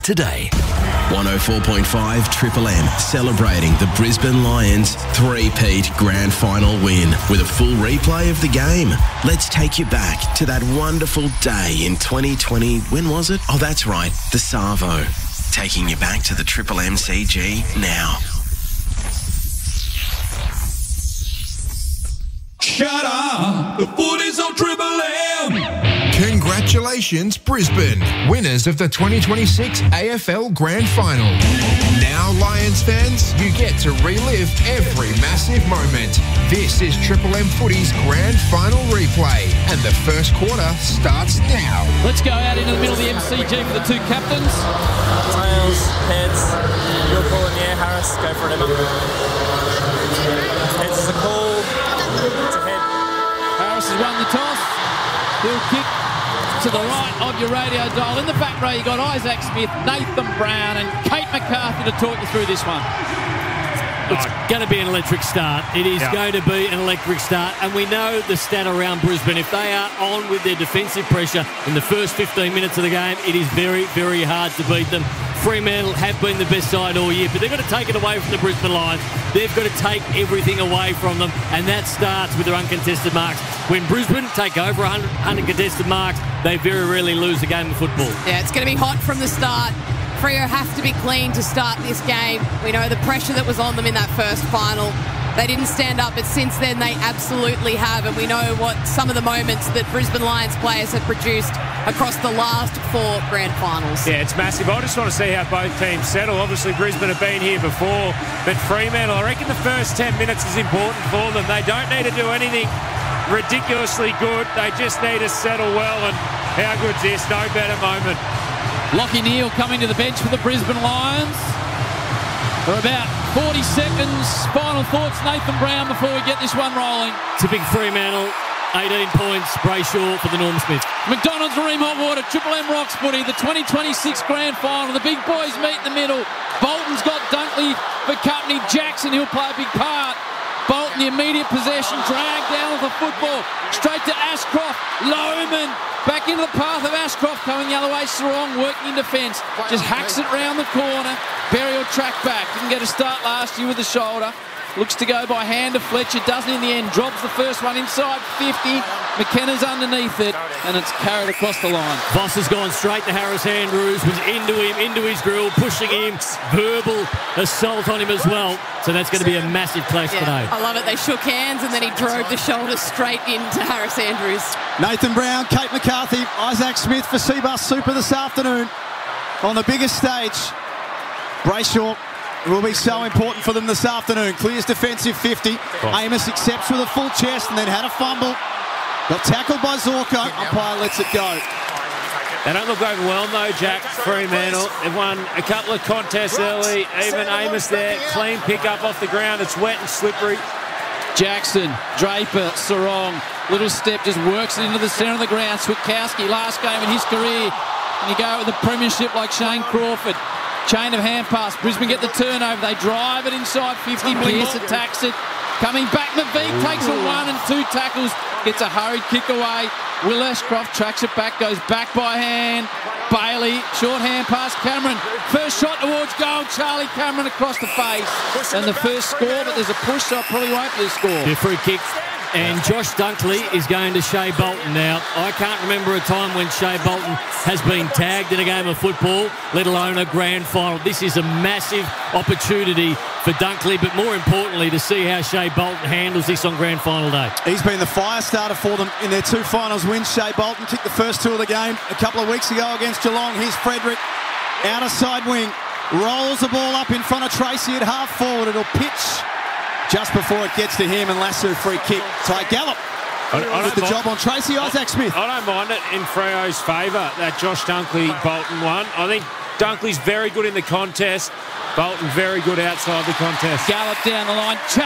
Today, 104.5 Triple M celebrating the Brisbane Lions three-peat grand final win with a full replay of the game. Let's take you back to that wonderful day in 2020. When was it? Oh, that's right, the Savo. Taking you back to the Triple MCG now. Shut up! The footy's on Triple M! Congratulations, Brisbane, winners of the 2026 AFL Grand Final. Now, Lions fans, you get to relive every massive moment. This is Triple M Footy's Grand Final replay, and the first quarter starts now. Let's go out into the middle of the MCG for the two captains. Tails, heads, you're calling, yeah, Harris, go for it, Emma. Heads is a call, it's a head. Harris has won the toss. He'll kick to the right of your radio dial. In the back row, you got Isaac Smith, Nathan Brown, and Kate McCarthy to talk you through this one. It's going to be an electric start. It is going to be an electric start. And we know the stat around Brisbane. If they are on with their defensive pressure in the first 15 minutes of the game, it is very, very hard to beat them. Fremantle have been the best side all year, but they've got to take it away from the Brisbane Lions. They've got to take everything away from them, and that starts with their uncontested marks. When Brisbane take over 100 contested marks, they very rarely lose a game of football. Yeah, it's going to be hot from the start. Freo have to be clean to start this game. We know the pressure that was on them in that first final. They didn't stand up, but since then they absolutely have, and we know what some of the moments that Brisbane Lions players have produced across the last four grand finals. Yeah, it's massive. I just want to see how both teams settle. Obviously, Brisbane have been here before, but Fremantle, I reckon the first 10 minutes is important for them. They don't need to do anything ridiculously good. They just need to settle well, and how good's this? No better moment. Lachie Neale coming to the bench for the Brisbane Lions. For about 40 seconds, final thoughts, Nathan Brown, before we get this one rolling. Tipping Fremantle, 18 points, Brayshaw for the Norm Smith. McDonald's Ream Hot Water, Triple M Rocks Footy, the 2026 Grand Final. The big boys meet in the middle. Bolton's got Dunkley for company. Jackson, he'll play a big part. Bolton, the immediate possession, dragged down with the football. Straight to Ashcroft. Lohman back into the path of Ashcroft, coming the other way. Sarong working in defence. Just hacks it round the corner. Berry will track back. Didn't get a start last year with the shoulder. Looks to go by hand to Fletcher. Doesn't in the end. Drops the first one inside 50. McKenna's underneath it, and it's carried across the line. Voss has gone straight to Harris Andrews, was into him, into his grill, pushing him, verbal assault on him as well. So that's going to be a massive clash today. I love it. They shook hands, and then he drove the shoulder straight into Harris Andrews. Nathan Brown, Kate McCarthy, Isaac Smith for Seabass Super this afternoon. On the biggest stage, Brayshaw will be so important for them this afternoon. Clears defensive 50. Amos accepts with a full chest and then had a fumble. Got tackled by Zorko. Umpire lets it go. They don't look overwhelmed though, Jack. Fremantle. They've won a couple of contests early. Even Amos there. Clean pick up off the ground. It's wet and slippery. Jackson, Draper, Sarong. Little step, just works it into the centre of the ground. Switkowski, last game in his career. And you go with the premiership like Shane Crawford. Chain of hand pass. Brisbane get the turnover. They drive it inside 50. Pearce attacks it. Coming back, McVeigh takes a 1 and 2 tackles. Gets a hurried kick away. Will Ashcroft tracks it back. Goes back by hand. Bailey, short hand pass. Cameron. First shot towards goal. Charlie Cameron across the face. And the first score, but there's a push, so it probably won't be a score. Be a free kick. And Josh Dunkley is going to Shea Bolton now. I can't remember a time when Shea Bolton has been tagged in a game of football, let alone a grand final. This is a massive opportunity for Dunkley, but more importantly, to see how Shea Bolton handles this on grand final day. He's been the fire starter for them in their two finals wins. Shea Bolton kicked the first two of the game a couple of weeks ago against Geelong. Here's Frederick, outer side wing, rolls the ball up in front of Tracy at half forward. It'll pitch just before it gets to him, and Lasso free kick. Ty Gallup with the job on Tracy. Isaac Smith. I don't mind it in Freo's favour, that Josh Dunkley-Bolton one. I think Dunkley's very good in the contest. Bolton very good outside the contest. Gallup down the line.